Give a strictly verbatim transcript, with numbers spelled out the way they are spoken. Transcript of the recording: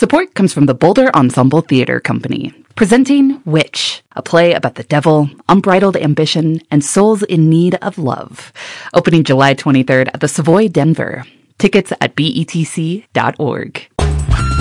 Support comes from the Boulder Ensemble Theater Company, presenting Witch, a play about the devil, unbridled ambition, and souls in need of love. Opening July twenty-third at the Savoy, Denver. Tickets at B E T C dot org.